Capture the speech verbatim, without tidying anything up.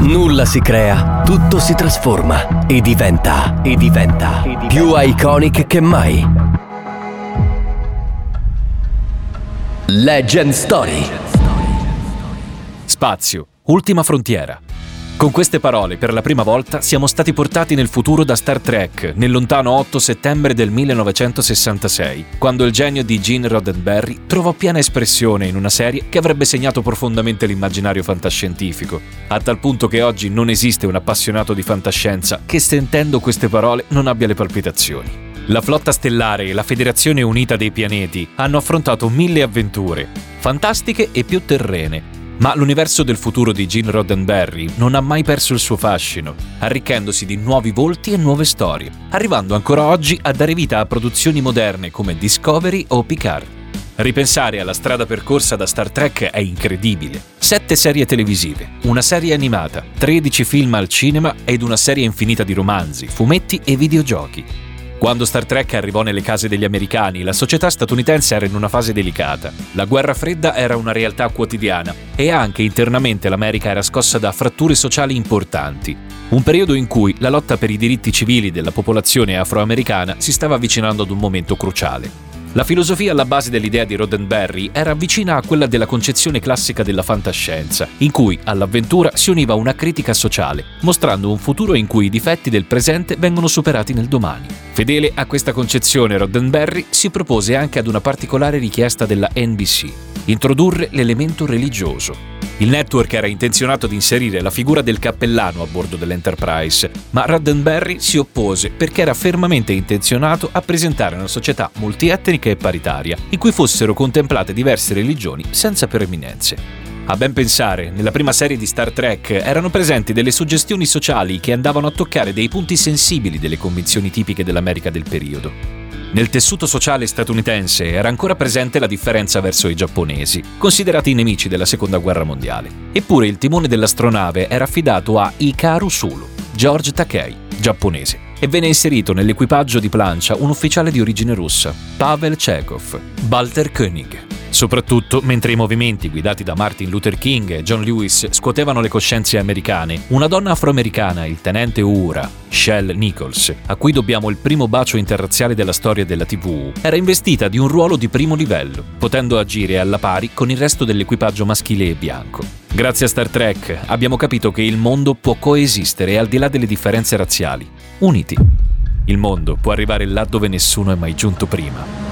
Nulla si crea, tutto si trasforma e diventa, e diventa, e diventa più iconic che mai. Legend Story. Spazio, ultima frontiera. Con queste parole, per la prima volta, siamo stati portati nel futuro da Star Trek, nel lontano otto settembre del millenovecentosessantasei, quando il genio di Gene Roddenberry trovò piena espressione in una serie che avrebbe segnato profondamente l'immaginario fantascientifico, a tal punto che oggi non esiste un appassionato di fantascienza che, sentendo queste parole, non abbia le palpitazioni. La flotta stellare e la Federazione Unita dei Pianeti hanno affrontato mille avventure, fantastiche e più terrene. Ma l'universo del futuro di Gene Roddenberry non ha mai perso il suo fascino, arricchendosi di nuovi volti e nuove storie, arrivando ancora oggi a dare vita a produzioni moderne come Discovery o Picard. Ripensare alla strada percorsa da Star Trek è incredibile. Sette serie televisive, una serie animata, tredici film al cinema ed una serie infinita di romanzi, fumetti e videogiochi. Quando Star Trek arrivò nelle case degli americani, la società statunitense era in una fase delicata. La guerra fredda era una realtà quotidiana e anche internamente l'America era scossa da fratture sociali importanti. Un periodo in cui la lotta per i diritti civili della popolazione afroamericana si stava avvicinando ad un momento cruciale. La filosofia alla base dell'idea di Roddenberry era vicina a quella della concezione classica della fantascienza, in cui all'avventura si univa una critica sociale, mostrando un futuro in cui i difetti del presente vengono superati nel domani. Fedele a questa concezione, Roddenberry si propose anche ad una particolare richiesta della N B C: introdurre l'elemento religioso. Il network era intenzionato ad inserire la figura del cappellano a bordo dell'Enterprise, ma Roddenberry si oppose perché era fermamente intenzionato a presentare una società multietnica e paritaria, in cui fossero contemplate diverse religioni senza preeminenze. A ben pensare, nella prima serie di Star Trek erano presenti delle suggestioni sociali che andavano a toccare dei punti sensibili delle convinzioni tipiche dell'America del periodo. Nel tessuto sociale statunitense era ancora presente la differenza verso i giapponesi, considerati i nemici della Seconda Guerra Mondiale. Eppure il timone dell'astronave era affidato a Hikaru Sulu, George Takei, giapponese, e venne inserito nell'equipaggio di plancia un ufficiale di origine russa, Pavel Chekhov, Walter Koenig. Soprattutto mentre i movimenti guidati da Martin Luther King e John Lewis scuotevano le coscienze americane, una donna afroamericana, il tenente Uhura, Shell Nichols, a cui dobbiamo il primo bacio interrazziale della storia della tivù, era investita di un ruolo di primo livello, potendo agire alla pari con il resto dell'equipaggio maschile e bianco. Grazie a Star Trek abbiamo capito che il mondo può coesistere al di là delle differenze razziali, uniti. Il mondo può arrivare là dove nessuno è mai giunto prima.